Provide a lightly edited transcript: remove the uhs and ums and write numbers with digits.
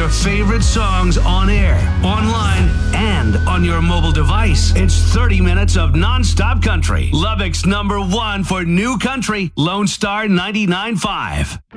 your favorite songs on air, online, and on your mobile device. It's 30 minutes of non-stop country. Lubbock's #1 for new country, Lone Star 99.5.